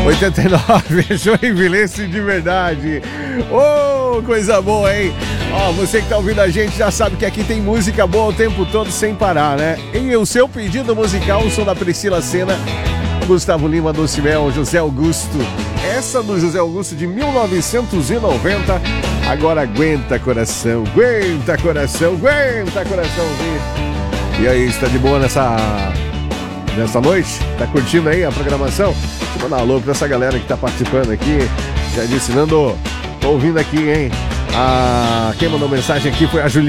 89, Joinvilense de verdade. Oh, coisa boa, hein? Ó, você que tá ouvindo a gente já sabe que aqui tem música boa o tempo todo sem parar, né? E o seu pedido musical, o som da Priscila Senna, Gustavo Lima, Doce Mel, José Augusto. Essa do José Augusto de 1990. Agora aguenta coração, aguenta coração, aguenta coraçãozinho. E aí, está de boa nessa noite? Tá curtindo aí a programação? Deixa eu mandar um alô pra essa galera que tá participando aqui. Já disse, Nando, tô ouvindo aqui, hein? Quem mandou mensagem aqui foi a Juliana.